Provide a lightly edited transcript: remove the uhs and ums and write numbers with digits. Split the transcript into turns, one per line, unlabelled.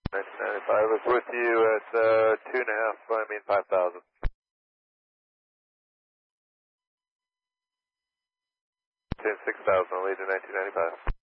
1995 is with you at 2.5, I mean 5,000. 6,000, lead to 1995.